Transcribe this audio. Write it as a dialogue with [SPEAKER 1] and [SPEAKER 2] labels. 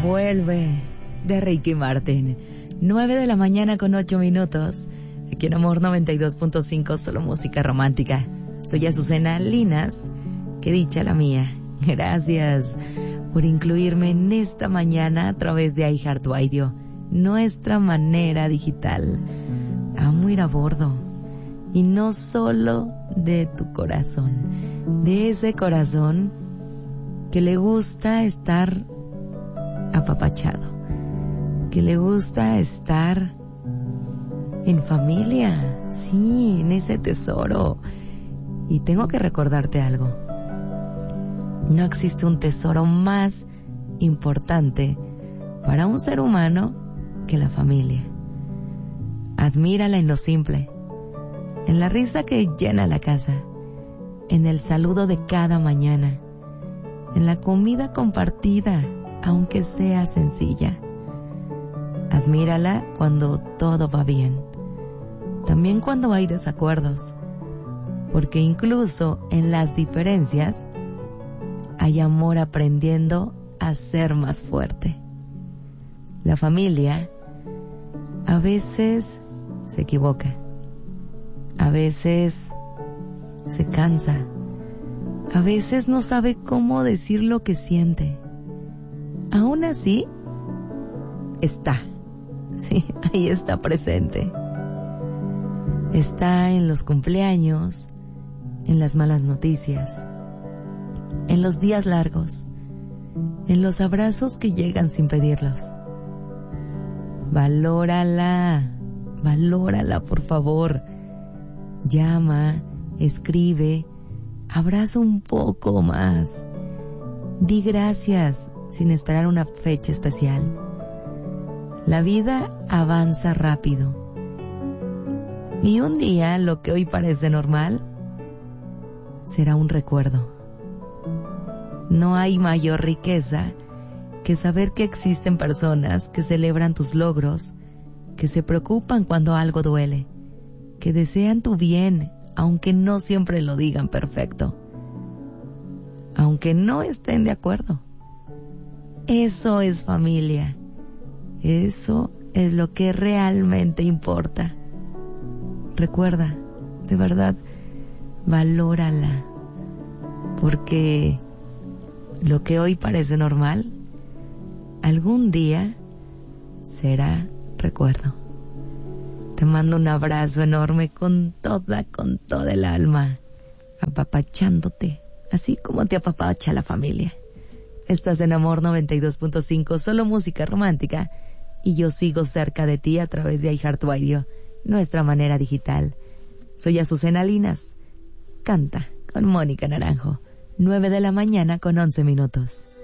[SPEAKER 1] Vuelve de Ricky Martin. 9 de la mañana con 8 minutos. Aquí en Amor 92.5, solo música romántica. Soy Azucena Linas. Qué dicha la mía. Gracias por incluirme en esta mañana a través de iHeartRadio, nuestra manera digital. Amo ir a bordo. Y no solo de tu corazón, de ese corazón que le gusta estar apapachado, que le gusta estar en familia, sí, en ese tesoro. Y tengo que recordarte algo. No existe un tesoro más importante para un ser humano que la familia. Admírala en lo simple, en la risa que llena la casa, en el saludo de cada mañana, en la comida compartida, aunque sea sencilla. Admírala cuando todo va bien, también cuando hay desacuerdos, porque incluso en las diferencias hay amor aprendiendo a ser más fuerte. La familia a veces se equivoca, a veces se cansa, a veces no sabe cómo decir lo que siente. Aún así, está, sí, ahí está presente. Está en los cumpleaños, en las malas noticias, en los días largos, en los abrazos que llegan sin pedirlos. Valórala, valórala, por favor. Llama, escribe, abraza un poco más. Di gracias sin esperar una fecha especial. La vida avanza rápido. Y un día lo que hoy parece normal será un recuerdo. No hay mayor riqueza que saber que existen personas que celebran tus logros, que se preocupan cuando algo duele, que desean tu bien, aunque no siempre lo digan perfecto, aunque no estén de acuerdo. Eso es familia. Eso es lo que realmente importa. Recuerda, de verdad, valórala, porque lo que hoy parece normal, algún día será recuerdo. Te mando un abrazo enorme con toda el alma, apapachándote, así como te apapacha la familia. Estás en Amor 92.5, solo música romántica, y yo sigo cerca de ti a través de iHeartRadio, nuestra manera digital. Soy Azucena Linas. Canta con Mónica Naranjo. 9 de la mañana con 11 minutos.